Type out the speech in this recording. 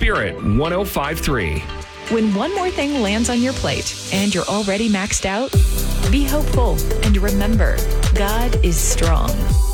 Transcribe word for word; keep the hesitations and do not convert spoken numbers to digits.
Spirit one oh five point three. When one more thing lands on your plate and you're already maxed out, be hopeful and remember, God is strong.